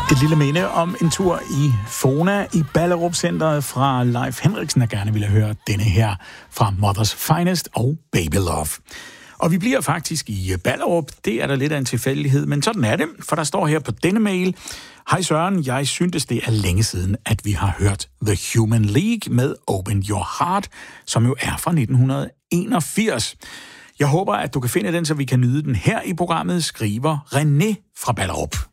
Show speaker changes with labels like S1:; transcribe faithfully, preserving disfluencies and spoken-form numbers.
S1: Et lille minde om en tur i Fona i Ballerup Centeret fra Leif Henriksen, der gerne ville høre denne her fra Mother's Finest og Baby Love. Og vi bliver faktisk i Ballerup. Det er der lidt af en tilfældighed, men sådan er det, for der står her på denne mail: Hej Søren, jeg syntes det er længe siden, at vi har hørt The Human League med Open Your Heart, som jo er fra nitten enogfirs. Jeg håber, at du kan finde den, så vi kan nyde den her i programmet, skriver René fra Ballerup.